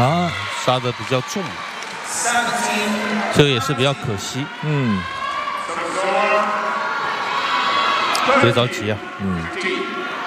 啊， 杀得比较重，这个也是比较可惜。别着急啊。